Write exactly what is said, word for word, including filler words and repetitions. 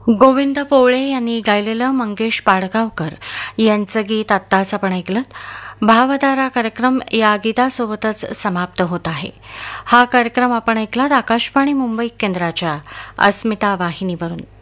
गोविंद पोवळे यांनी गायलेलं मंगेश पाडगावकर यांचं गीत आत्ताच आपण ऐकलं. भावधारा कार्यक्रम या गीतासोबतच समाप्त होत आहे. हा कार्यक्रम आपण ऐकलात आकाशवाणी मुंबई केंद्राच्या अस्मिता वाहिनीवरून.